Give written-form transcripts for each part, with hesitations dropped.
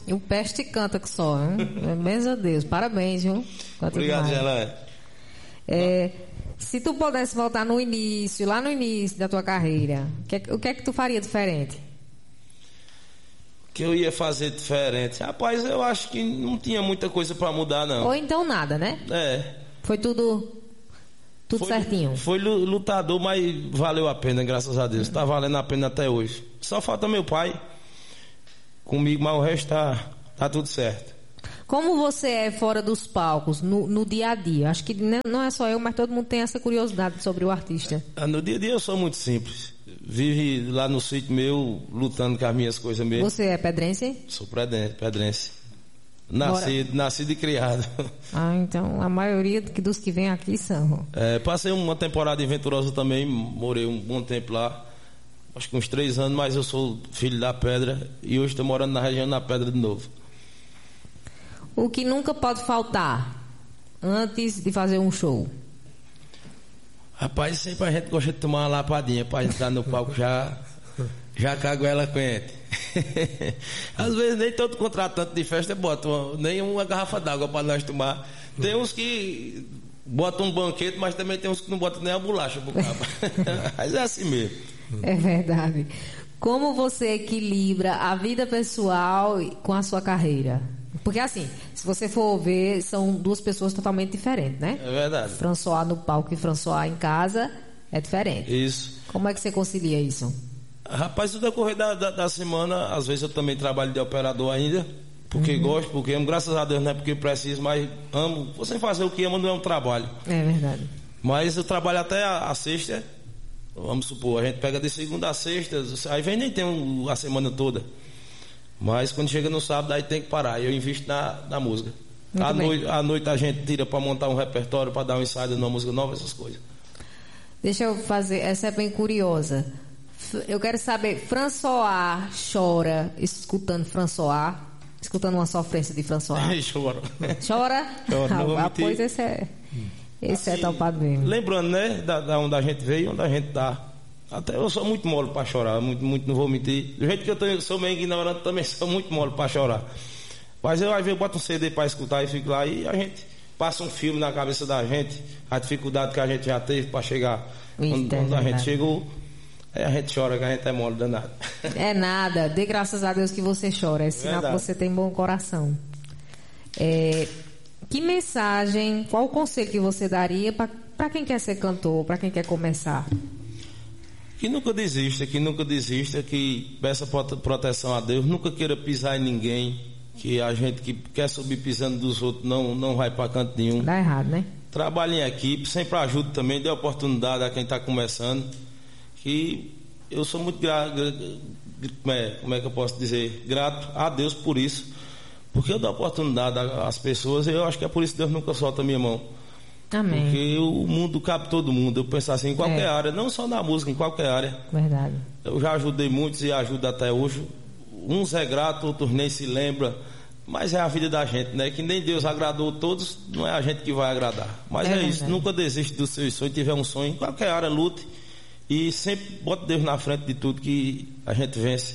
O Peste canta que só, hein? Bens a Deus, parabéns, viu? Obrigado, Gelé. Se tu pudesse voltar no início, lá no início da tua carreira, o que é que tu faria diferente? O que eu ia fazer diferente? Rapaz, eu acho que não tinha muita coisa pra mudar, não. Ou então nada, né? Foi tudo certinho. Foi lutador, mas valeu a pena, graças a Deus. Tá valendo a pena até hoje. Só falta meu pai comigo, mas o resto tá tudo certo. Como você é fora dos palcos, no dia a dia? Acho que não é só eu, mas todo mundo tem essa curiosidade sobre o artista. No dia a dia eu sou muito simples. Vive lá no sítio meu, lutando com as minhas coisas mesmo. Você é pedrense? Sou pedrense. Nascido e criado. Então a maioria dos que vêm aqui são. Passei uma temporada em Venturosa também, morei um bom tempo lá. Acho que uns 3 anos, mas eu sou filho da Pedra e hoje estou morando na região da Pedra de novo. O que nunca pode faltar antes de fazer um show? Rapaz, sempre a gente gosta de tomar uma lapadinha para entrar no palco já caguela quente. Às vezes nem todo contratante de festa bota nem uma garrafa d'água para nós tomar. Tem uns que botam um banquete, mas também tem uns que não botam nem a bolacha pro cabo. Mas é assim mesmo. É verdade. Como você equilibra a vida pessoal com a sua carreira? Porque assim, se você for ver, são duas pessoas totalmente diferentes, né? É verdade. François no palco e François em casa é diferente. Isso. Como é que você concilia isso? Rapaz, no decorrer da semana, às vezes eu também trabalho de operador ainda, porque gosto, porque amo, graças a Deus, não é porque preciso, mas amo. Você fazer o que ama não é um trabalho. É verdade. Mas eu trabalho até a sexta, vamos supor, a gente pega de segunda a sexta, aí vem nem tem a semana toda. Mas quando chega no sábado, aí tem que parar. Eu invisto na música. À noite a gente tira para montar um repertório, para dar um ensaio de uma música nova, essas coisas. Deixa eu fazer, essa é bem curiosa. Eu quero saber, François chora escutando François? Escutando uma sofrência de François? Chora. Chora? Pois esse assim, é topado mesmo. Lembrando, né, da onde a gente veio, onde a gente tá. Até eu sou muito mole para chorar, muito, não vou mentir. Do jeito que eu sou meio ignorante, também sou muito mole para chorar. Mas eu, às vezes, boto um CD para escutar e fico lá e a gente passa um filme na cabeça da gente, a dificuldade que a gente já teve para chegar onde a gente chegou. Aí a gente chora, que a gente é mole danado. É nada, dê graças a Deus que você chora, é sinal que você tem bom coração. Que mensagem, qual o conselho que você daria para quem quer ser cantor, para quem quer começar? Que nunca desista, que peça proteção a Deus, nunca queira pisar em ninguém, que a gente que quer subir pisando dos outros não vai para canto nenhum. Dá errado, né? Trabalhe em equipe, sempre ajude também, dê oportunidade a quem está começando, que eu sou muito grato, como é que eu posso dizer, grato a Deus por isso, porque eu dou oportunidade às pessoas e eu acho que é por isso que Deus nunca solta a minha mão. Amém. Porque o mundo cabe todo mundo. Eu penso assim, em qualquer área, não só na música, em qualquer área. Verdade. Eu já ajudei muitos e ajudo até hoje. Uns é grato, outros nem se lembra. Mas é a vida da gente, né? Que nem Deus agradou todos, não é a gente que vai agradar. Mas é isso, nunca desiste dos seus sonhos. Tiver um sonho, em qualquer área, lute. E sempre bote Deus na frente de tudo que a gente vence.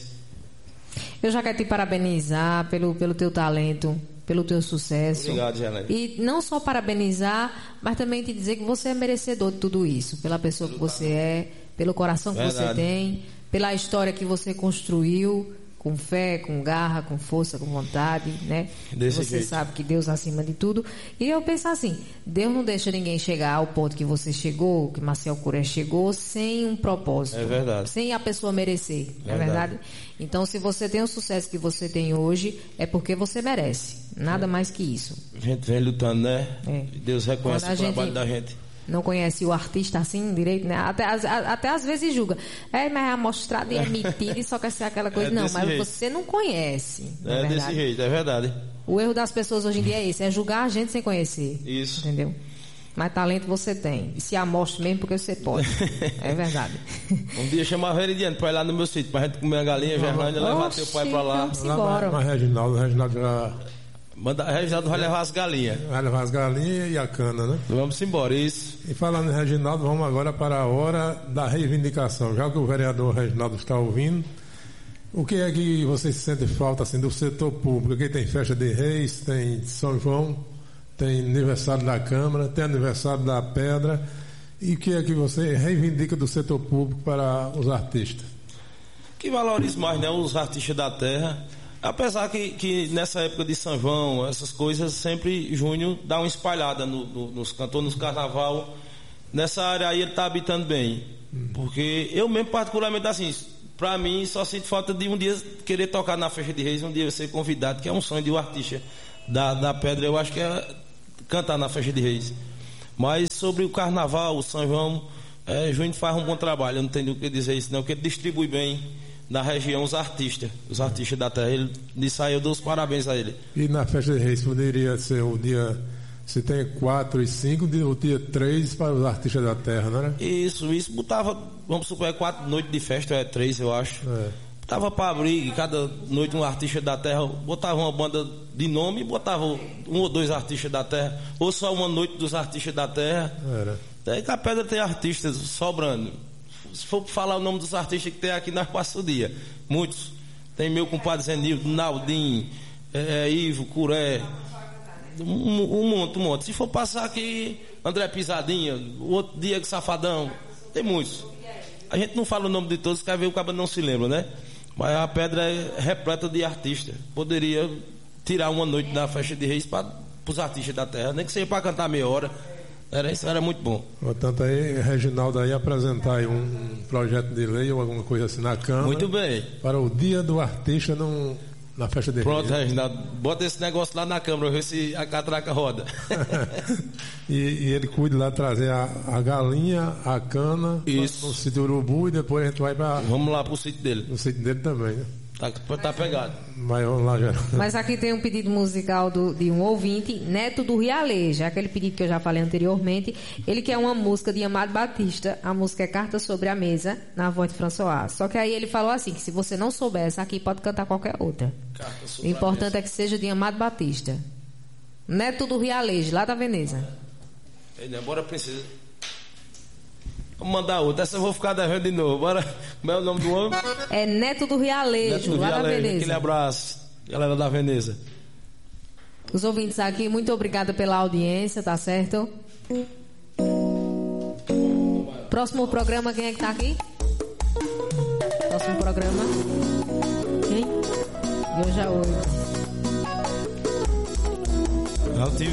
Eu já quero te parabenizar pelo teu talento, pelo teu sucesso. Obrigado, Gelé. E não só parabenizar, mas também te dizer que você é merecedor de tudo isso. Pela pessoa que você é, pelo coração que você tem, pela história que você construiu, com fé, com garra, com força, com vontade, né? Você jeito. Sabe que Deus acima de tudo. E eu penso assim, Deus não deixa ninguém chegar ao ponto que você chegou, que Maciel Curé chegou, sem um propósito. É verdade. Sem a pessoa merecer, não é verdade? Então, se você tem o sucesso que você tem hoje, é porque você merece. Nada mais que isso. A gente vem lutando, né? Deus reconhece o trabalho da gente. Não conhece o artista assim direito, né? Até às vezes julga. Mas é amostrado e é metido e só quer ser aquela coisa. Não, mas jeito. Você não conhece. É desse jeito, é verdade. O erro das pessoas hoje em dia é esse, é julgar a gente sem conhecer. Isso. Entendeu? Mas talento você tem. E se amostre mesmo porque você pode. É verdade. Um dia chamar a Veridiane para ir lá no meu sítio, pra gente comer a galinha, Gerlândia, levar teu pai para lá. Vamos embora. Mas Reginaldo já... Reginaldo vai levar as galinhas. Vai levar as galinhas e a cana, né? Vamos embora, isso. E falando em Reginaldo, vamos agora para a hora da reivindicação. Já que o vereador Reginaldo está ouvindo, O que é que você sente falta assim, do setor público? Aqui tem festa de Reis, tem São João, tem aniversário da Câmara, tem aniversário da Pedra. E o que é que você reivindica do setor público para os artistas? Que valorize mais, né, os artistas da terra. Apesar que nessa época de São João, essas coisas, sempre Júnior dá uma espalhada nos cantores, nos carnaval. Nessa área aí ele está habitando bem. Porque eu mesmo, particularmente, assim, para mim, só sinto falta de um dia querer tocar na Festa de Reis, um dia ser convidado, que é um sonho de um artista da Pedra. Eu acho que é cantar na Festa de Reis. Mas sobre o carnaval, o São João, Júnior faz um bom trabalho. Eu não tenho o que dizer isso, não, porque ele distribui bem na região os artistas da terra. Nisso aí eu dou os parabéns a ele. E na Festa de Reis poderia ser o dia, se tem 4 e 5, o dia 3 para os artistas da terra, não era? Isso botava, vamos supor, 4 noites de festa, 3 eu acho. Botava para abrir, cada noite um artista da terra, botava uma banda de nome e botava 1 ou 2 artistas da terra, ou só uma noite dos artistas da terra. Daí que a Pedra tem artistas sobrando. Se for falar o nome dos artistas que tem aqui, nós passamos o dia. Muitos. Tem meu compadre Zenildo, Naldinho, Ivo, Curé. Um monte. Se for passar aqui, André Pisadinha, o outro Diego Safadão. Tem muitos. A gente não fala o nome de todos, quer ver o cara não se lembra, né? Mas a Pedra é repleta de artistas. Poderia tirar uma noite da Festa de Reis para os artistas da terra, nem que seja para cantar meia hora. Isso era muito bom. Portanto, aí, Reginaldo, aí apresentar aí um projeto de lei ou alguma coisa assim na Câmara. Muito bem. Para o dia do artista na Festa de Reis. Pronto, Reginaldo, bota esse negócio lá na Câmara, ver se a catraca roda. e ele cuida lá trazer a galinha, a cana, isso, no sítio Urubu, e depois a gente vai para... Vamos lá pro sítio dele. No sítio dele também, né? Tá pegado. Mas vamos lá, já. Mas aqui tem um pedido musical de um ouvinte, Neto do Rialeja, aquele pedido que eu já falei anteriormente. Ele quer uma música de Amado Batista, a música é Carta sobre a Mesa, na voz de François. Só que aí ele falou assim, que se você não souber essa aqui, pode cantar qualquer outra. O importante é que seja de Amado Batista. Neto do Rialeja, lá da Veneza. Bora, princesa. Vamos mandar outra. Essa eu vou ficar devendo de novo. Bora. Como é o nome do homem? É Neto do Rialejo, lá da Veneza. Aquele abraço, galera da Veneza. Os ouvintes aqui, muito obrigada pela audiência, tá certo? Próximo programa, quem é que tá aqui? Próximo programa. Quem? De hoje a hoje.